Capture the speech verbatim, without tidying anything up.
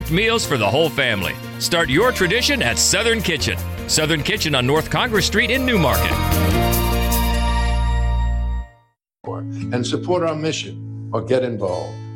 Cooked meals for the whole family. Start your tradition at Southern Kitchen. Southern Kitchen on North Congress Street in Newmarket. And support our mission or get involved.